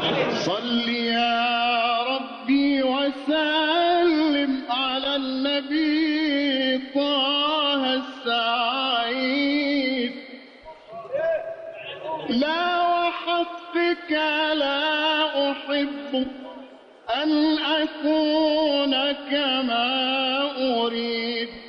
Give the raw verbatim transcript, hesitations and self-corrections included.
صل يا ربي وسلم على النبي طه السعيد. لا وحسبك لا أحب أن أكون كما أريد.